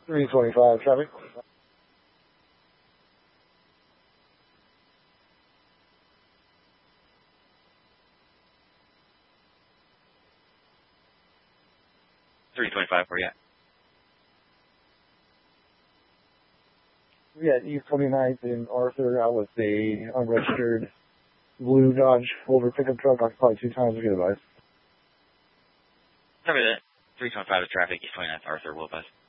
325 traffic. Where you at? We got East 29th in Arthur out with a unregistered blue Dodge Wolver pickup truck occupied 2 times. Good advice. Cover that. 325 is traffic, East 29th, Arthur, will bus.